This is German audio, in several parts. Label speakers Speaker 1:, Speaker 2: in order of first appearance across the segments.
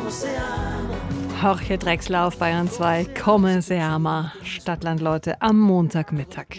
Speaker 1: Jorge Drexler auf Bayern 2, Come se ama, Stadtlandleute am Montagmittag.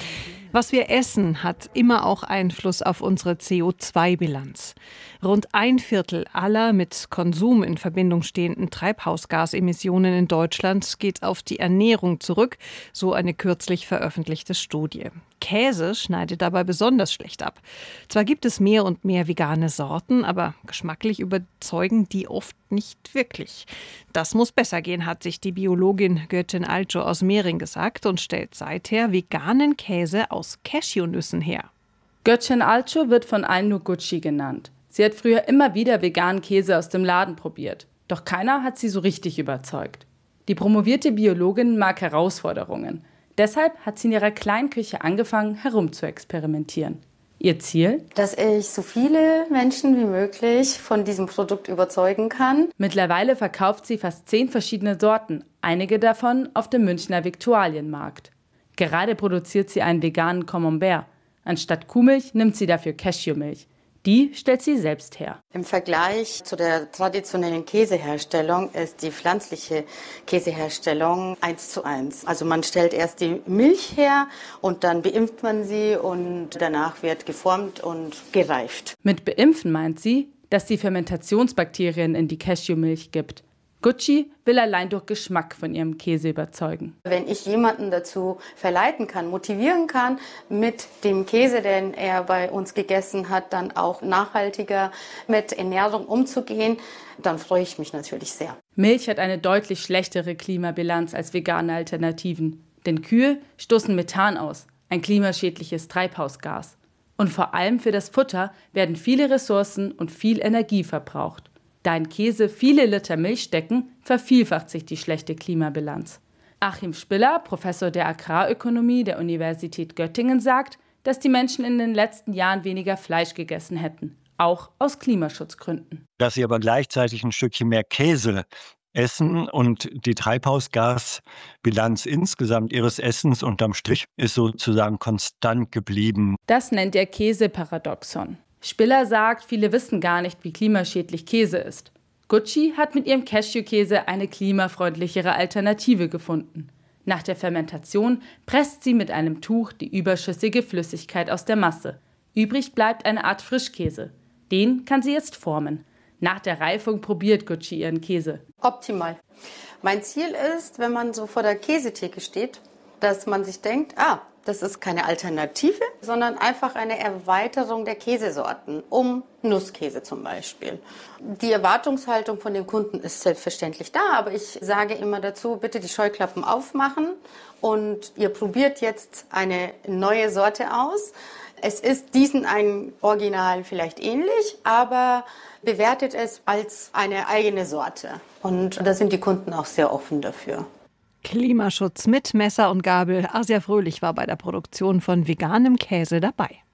Speaker 1: Was wir essen, hat immer auch Einfluss auf unsere CO2-Bilanz. Rund 1/4 aller mit Konsum in Verbindung stehenden Treibhausgasemissionen in Deutschland geht auf die Ernährung zurück, so eine kürzlich veröffentlichte Studie. Käse schneidet dabei besonders schlecht ab. Zwar gibt es mehr und mehr vegane Sorten, aber geschmacklich überzeugen die oft nicht wirklich. Das muss besser gehen, hat sich die Biologin Göttin Altscho aus Mehring gesagt und stellt seither veganen Käse aus Cashewnüssen her.
Speaker 2: Göttin Altscho wird von allen nur Gucci genannt. Sie hat früher immer wieder veganen Käse aus dem Laden probiert. Doch keiner hat sie so richtig überzeugt. Die promovierte Biologin mag Herausforderungen. Deshalb hat sie in ihrer kleinen Küche angefangen, herumzuexperimentieren. Ihr Ziel?
Speaker 3: Dass ich so viele Menschen wie möglich von diesem Produkt überzeugen kann.
Speaker 2: Mittlerweile verkauft sie fast 10 verschiedene Sorten, einige davon auf dem Münchner Viktualienmarkt. Gerade produziert sie einen veganen Camembert. Anstatt Kuhmilch nimmt sie dafür Cashewmilch. Die stellt sie selbst her.
Speaker 3: Im Vergleich zu der traditionellen Käseherstellung ist die pflanzliche Käseherstellung 1:1. Also man stellt erst die Milch her und dann beimpft man sie und danach wird geformt und gereift.
Speaker 2: Mit beimpfen meint sie, dass sie Fermentationsbakterien in die Cashewmilch gibt. Gucci will allein durch Geschmack von ihrem Käse überzeugen.
Speaker 3: Wenn ich jemanden dazu verleiten kann, motivieren kann, mit dem Käse, den er bei uns gegessen hat, dann auch nachhaltiger mit Ernährung umzugehen, dann freue ich mich natürlich sehr.
Speaker 2: Milch hat eine deutlich schlechtere Klimabilanz als vegane Alternativen. Denn Kühe stoßen Methan aus, ein klimaschädliches Treibhausgas. Und vor allem für das Futter werden viele Ressourcen und viel Energie verbraucht. Da in Käse viele Liter Milch stecken, vervielfacht sich die schlechte Klimabilanz. Achim Spiller, Professor der Agrarökonomie der Universität Göttingen, sagt, dass die Menschen in den letzten Jahren weniger Fleisch gegessen hätten, auch aus Klimaschutzgründen.
Speaker 4: Dass sie aber gleichzeitig ein Stückchen mehr Käse essen und die Treibhausgasbilanz insgesamt ihres Essens unterm Strich ist sozusagen konstant geblieben.
Speaker 2: Das nennt er Käseparadoxon. Spiller sagt, viele wissen gar nicht, wie klimaschädlich Käse ist. Gucci hat mit ihrem Cashewkäse eine klimafreundlichere Alternative gefunden. Nach der Fermentation presst sie mit einem Tuch die überschüssige Flüssigkeit aus der Masse. Übrig bleibt eine Art Frischkäse. Den kann sie jetzt formen. Nach der Reifung probiert Gucci ihren Käse.
Speaker 3: Optimal. Mein Ziel ist, wenn man so vor der Käsetheke steht, dass man sich denkt, das ist keine Alternative, sondern einfach eine Erweiterung der Käsesorten, um Nusskäse zum Beispiel. Die Erwartungshaltung von den Kunden ist selbstverständlich da, aber ich sage immer dazu, bitte die Scheuklappen aufmachen und ihr probiert jetzt eine neue Sorte aus. Es ist diesen ein Original vielleicht ähnlich, aber bewertet es als eine eigene Sorte. Und da sind die Kunden auch sehr offen dafür.
Speaker 1: Klimaschutz mit Messer und Gabel. Asia Fröhlich war bei der Produktion von veganem Käse dabei.